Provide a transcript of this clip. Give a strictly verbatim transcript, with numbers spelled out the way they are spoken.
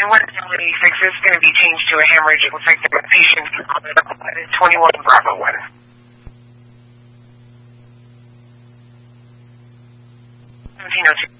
one eighty-six is going to be changed to a hemorrhage. It looks like the patient is twenty-one Bravo one. seventeen oh two.